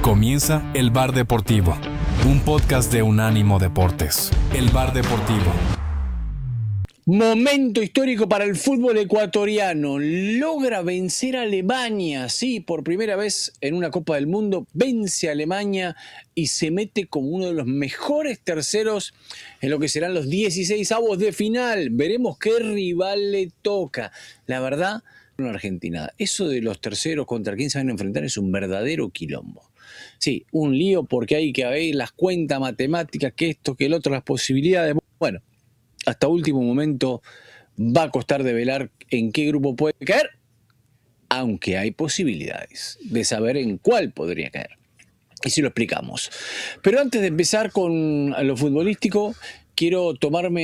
Comienza El Bar Deportivo, un podcast de Unánimo Deportes. El Bar Deportivo. Momento histórico para el fútbol ecuatoriano. Logra vencer a Alemania. Sí, por primera vez en una Copa del Mundo vence a Alemania y se mete como uno de los mejores terceros en lo que serán los 16avos de final. Veremos qué rival le toca. La verdad, en Argentina, eso de los terceros contra quién se van a enfrentar es un verdadero quilombo. Sí, un lío porque hay que ver las cuentas matemáticas, que esto, que el otro, las posibilidades. Bueno, hasta último momento va a costar develar en qué grupo puede caer, aunque hay posibilidades de saber en cuál podría caer. Y si lo explicamos. Pero antes de empezar con lo futbolístico, quiero tomarme